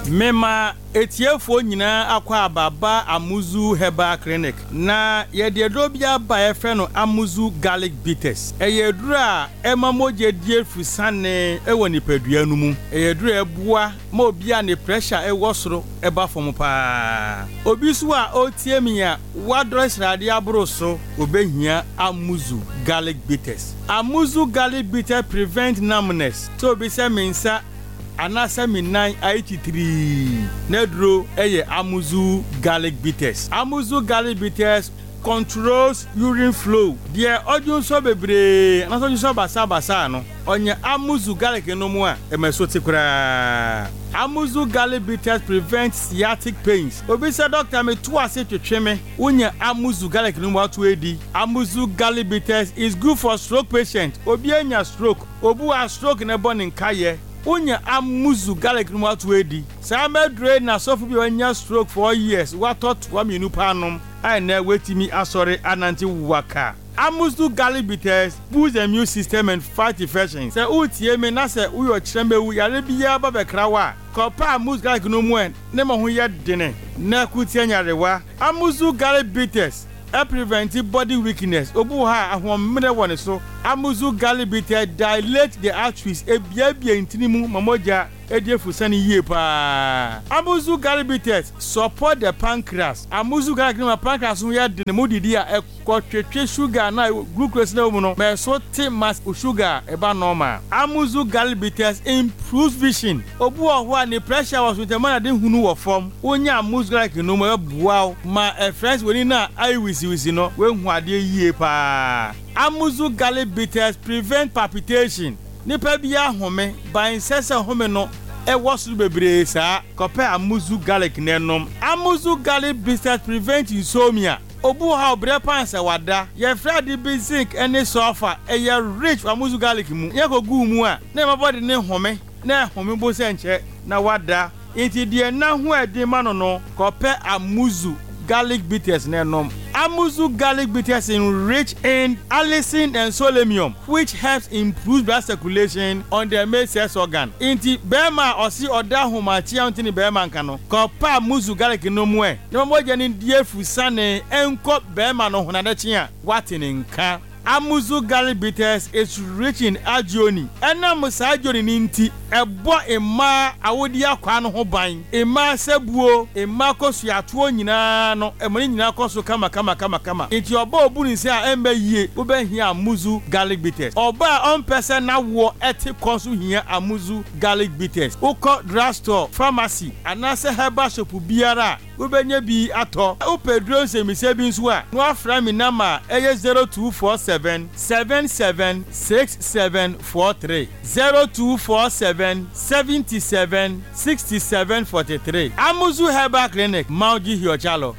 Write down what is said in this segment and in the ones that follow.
Mema etiefo nyina akwa ababa Amuzu Herbal Clinic na yede dobia ba efe no Amuzu Garlic Bitters eyedura emamoje die fusane ewo nipadua nu mu eyedura ebua ma obia ne pressure ewo soro eba fom pa obi so a otiemia wadress rade abroso obehia Amuzu Garlic Bitters. Amuzu Garlic Bitters prevent numbness so be say mensa anasa minan 83 nedro eye Amuzu Garlic Bitters. Amuzu Garlic Bitters controls urine flow. Die odun so bebre anaso so basa no onye Amuzu Garlic no mu a emesote kura. Amuzu Garlic Bitters prevents sciatic pains. Obi say doctor me to ase twetweme unya Amuzu Garlic no mu atu edi. Amuzu Garlic Bitters is good for stroke patient. Obi anya stroke, obu a stroke na born nkaye unya Amuzu Garlic no atu edi. Sa medre na sofu bi anya stroke for years what thought wa minu panom ai na wetimi asore ananti waka. Amuzu Garlic Bitters boosts the immune system and fight infections. Say utie me na say uyo chremewu yare biya ba bekrawa. Kopa Amuzu Garlic no mu en ne mo ho ye dene na kutie nyarewa. Amuzu Garlic Bitters prevent body weakness. Obu ha ahomre woni so. Amuzu Garlic Bitters dilate the arteries ebiabia intinimu mamoja ediefusani yie pa. Amuzu Garlic Bitters support the pancreas. Amuzu Garlic no pancreas no ya de mu didi a ekotwetwe sugar na glucose na mu no me so te mass sugar eba normal. Amuzu Garlic Bitters improves vision. Obu ho a ne pressure was with the man de hunu wo form. Onya Amuzu Garlic no mo bua ma friends woni na ai wisi no we hu ade yie pa. Amuzu Garlic Bitters prevent palpitation. Nipa bia home ban sese home no e wosu bebre sa kope Amuzu Garlic nenom. Amuzu Garlic Bitters prevent insomnia. Obu ha obre pansa wada ye fradi bi zinc ene sulfur e ye rich Amuzu Garlic mu ye ko gu mu a na mabody ne home na home bo se nche na wada inti die na hu edi ma no kope Amuzu Garlic Bitters nenom. Amuzu Garlic Bitters enrich in allicin and selenium, which helps improve blood circulation on the male sex organ. Inti bema osi oda humachi antini bema nkano. Kopa Amuzu Garlic no mwe. Ne moja ni die fusane enko bema no hunadechi a watini nka. Amuzu Garlic Bitters is rich in agioni. Ena musa agioni ninti ebo ema awodi akwa no ho ban. Ema sebuo, ema kosu atuo nyina no, emoni nyina kosu kama. Inti oba obuni se a embe yie, ube hia Amuzu Garlic Bitters. Oba on person na wo eti konsu hia Amuzu Garlic Bitters. Uko drugstore, pharmacy, anase herbal shop biara. Ubenye bi ato. Upe drone se mise bi nso a. No afra mi nama eye 0247 776743 0247 77 6743. Amuzu Herbal Clinic, Mauji Hiochalo.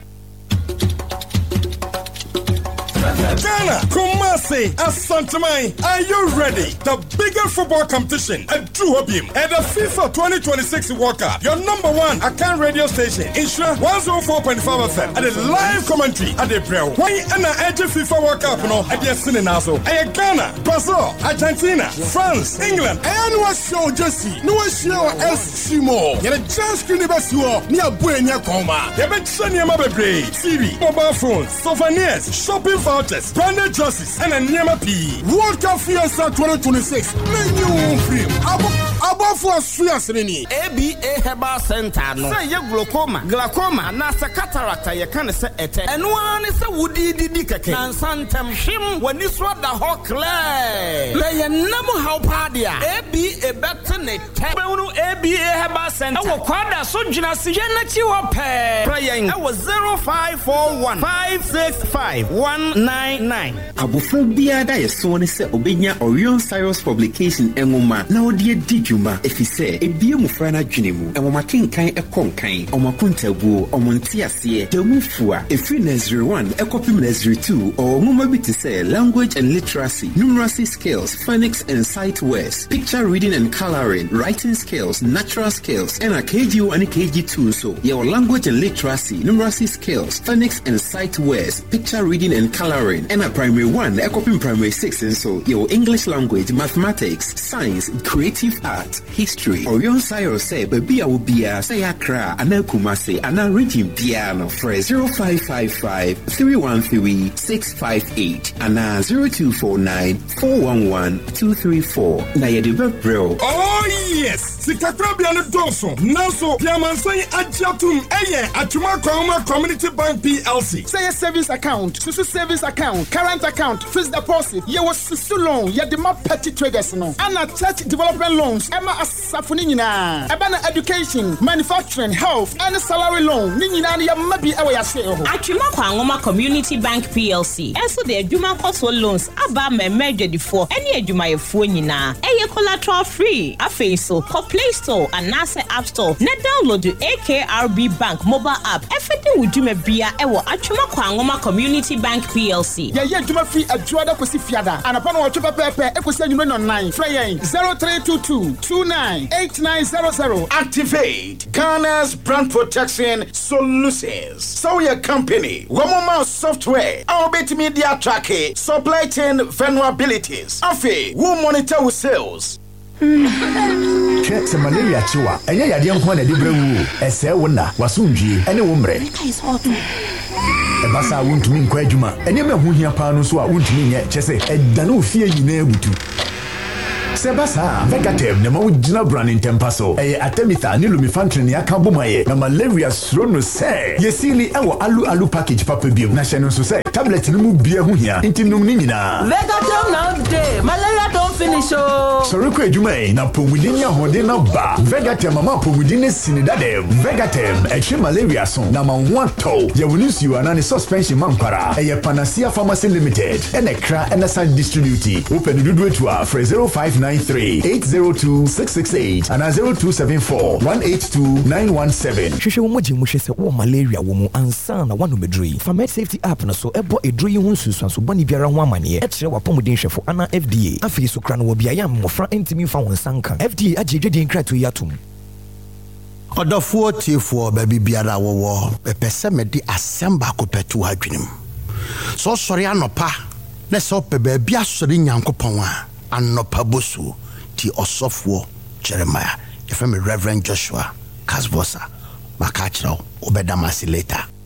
Ghana, Kumasi, Asantamai, are you ready? The biggest football competition at Duhobim and the FIFA 2026 World Cup. Your number one Akan radio station, Insura 104.5 FM, and a live commentary at the Brel. Why and the FIFA World Cup no at the Sininazo? And Ghana, Brazil, Argentina, France, England, and was show Jesse, no show else Shimo. You're a chance to never show near Buena Coma. You've been sending my baby, TV, mobile phones, souvenirs, shopping vouchers, branded jerseys, and a Nyama P. World Cup Fiesta 2026. Menu film. Above for Swiasini. ABA Herbal Center. No. Say you glaucoma, nasa cataract, you can say it. And one is a woody didicake. And Santam Shim when you swat the whole clay. Lay a number how padia. ABA better net. ABA Herbal Center. Our quadra Sujina Sienati Wape. Praying. I was 0541 565 199. Abofobia da yeso ne se obenya Orion Cyrus publication enwoma na odie dijuma efise ebie mufra na dwenemu enwoma kenkan ekonkan omakuntabuo omontiase demufua efri nursery 1 ekopim nursery 2 or nwoma bi te se language and literacy, numeracy skills, phonics and sight words, picture reading and coloring, writing skills, natural skills, and a KG1 and KG2 so your language and literacy, numeracy skills, phonics and sight words, picture reading and coloring, and a primary 1 ekopim primary 6 and so your English language, mathematics, science, creative art, art, history. Orion Cyrus say baby awubia say Accra ana Kumasi ana region piano for 0555 313 658 ana 0249 411 234. Na yedibe bro. Oh yes, Sikakrabia no doso. Nanso Piamansan Ajatum eye Atuma Kwama Community Bank PLC. Say a savings account, susu savings account, current account, fixed deposit. Ye was susu loan, ye dema petty traders no. Ana church development loans, Emma asafuni nyina. Ebana education, manufacturing, health, and salary loan. Ni nyina ya mabi ewe ya se ho. Atuma Kwama Community Bank PLC. Enso de adwuma koso loans aba memeje before any adwuma yefo nyina. Eye collateral free. Afi so Play Store and NASA App Store. Na download the AKRB Bank mobile app. Everything we do me bia ewo Atuma Kwama Community Bank PLC. Ye dwuma free adwada kosi fiada. Anapano wa chupa pepe ekosi anyume no 9. Frey 0322 298900. Activate Ghana's brand protection solutions. So your company, Womoma software, our bit media tracking, supply chain vulnerabilities. Afi, who monitor with sales. Check the malaria chiwa. Enya yadi nko na dibre wu. Ese wona wasundwie ene wo mre. Ebasa wuntumi nkwa adwuma. Enya me hu hia pa no so a wuntumi nye chese edane ofie nyina ebutu. Sebasa Vegatem ne ma wugina brand in tempaso. Atemitha ni lumifantrin ni aka bomaye. Na malaria srono se. Yesili ewo alu package papa bio. Na hye no so se tablet ni mu bia hu hia. Nti num ni nyina. Vegatem now day. Malaria don't finish oh. Soroko adwuma na pomudini ahode na ba. Vegatem mama pomudini sinidade. Vegatem eche malaria son na ma wanto. Ye wonisi wana ni suspension mankwara. Panacea Pharmacy Limited. Enekra NSI distribute. Open dudu etua for 0593-802-668 and 0274-182-917. Shushe umoji mushese wa malaria womu ansana wanu medri. Famed Safety App na so ebo edri yunsu swansu bani biara wamanie. Etre wapomudin shefo ana FDA. Afi sukrano wabiaya mofra intimi fa wansanka. FDA ajejedi nkratu yatum. Odofuo tifuo baby biara wowo. Pese medi asemba kopetu hadwinim. So sori anopa. Na so pe baby asori nyankopon a. Anopa bosu ti osofo Jeremiah. If I'm Reverend Joshua Kasbosa. Makachiro obedamasi later.